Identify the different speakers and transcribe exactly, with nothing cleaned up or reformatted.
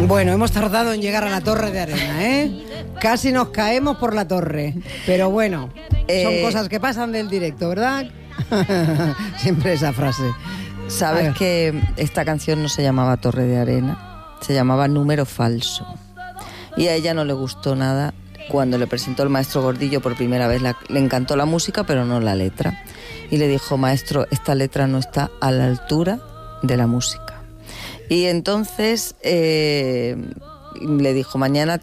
Speaker 1: Bueno, hemos tardado en llegar a la Torre de Arena, ¿eh? Casi nos caemos por la torre. Pero bueno, eh, son cosas que pasan del directo, ¿verdad? Siempre esa frase.
Speaker 2: Sabes que esta canción no se llamaba Torre de Arena, se llamaba Número Falso. Y a ella no le gustó nada cuando le presentó el maestro Gordillo por primera vez. La, le encantó la música, pero no la letra. Y le dijo: maestro, esta letra no está a la altura de la música. Y entonces eh, le dijo: mañana